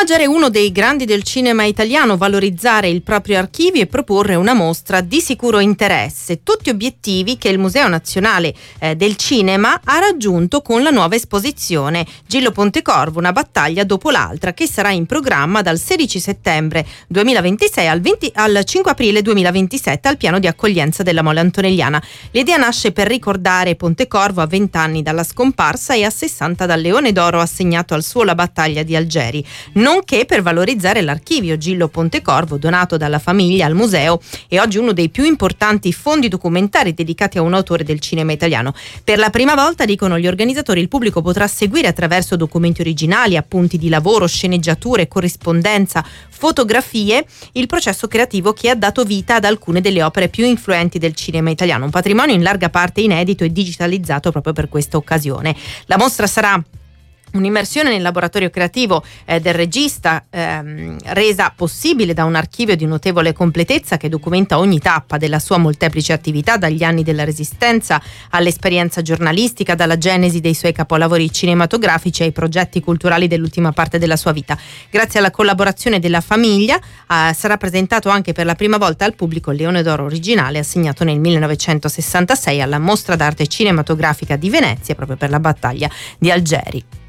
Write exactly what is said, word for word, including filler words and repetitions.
Coinvolgere uno dei grandi del cinema italiano, valorizzare il proprio archivio e proporre una mostra di sicuro interesse. Tutti obiettivi che il Museo Nazionale eh, del Cinema ha raggiunto con la nuova esposizione Gillo Pontecorvo, una battaglia dopo l'altra, che sarà in programma dal sedici settembre duemilaventisei al, venti, al cinque aprile duemilaventisette al piano di accoglienza della Mole Antonelliana. L'idea nasce per ricordare Pontecorvo a vent'anni dalla scomparsa e a sessanta dal Leone d'Oro assegnato al suo La battaglia di Algeri, nonché per valorizzare l'archivio Gillo Pontecorvo donato dalla famiglia al museo e oggi uno dei più importanti fondi documentari dedicati a un autore del cinema italiano. Per la prima volta, dicono gli organizzatori, il pubblico potrà seguire attraverso documenti originali, appunti di lavoro, sceneggiature, corrispondenza, fotografie, il processo creativo che ha dato vita ad alcune delle opere più influenti del cinema italiano, un patrimonio in larga parte inedito e digitalizzato proprio per questa occasione. La mostra sarà un'immersione nel laboratorio creativo eh, del regista, ehm, resa possibile da un archivio di notevole completezza che documenta ogni tappa della sua molteplice attività, dagli anni della Resistenza all'esperienza giornalistica, dalla genesi dei suoi capolavori cinematografici ai progetti culturali dell'ultima parte della sua vita. Grazie alla collaborazione della famiglia eh, sarà presentato anche per la prima volta al pubblico il Leone d'Oro originale assegnato nel millenovecentosessantasei alla Mostra d'Arte Cinematografica di Venezia proprio per la battaglia di Algeri.